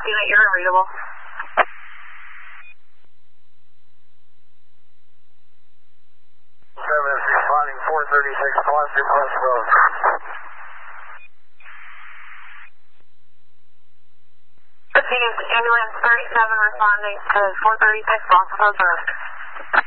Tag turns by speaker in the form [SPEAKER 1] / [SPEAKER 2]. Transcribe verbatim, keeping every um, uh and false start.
[SPEAKER 1] unit, you're unreadable.
[SPEAKER 2] seven is responding, four thirty-six, Foster Post Road.
[SPEAKER 1] Proceeding to ambulance thirty-seven responding to four thirty-six, Foster Post Road.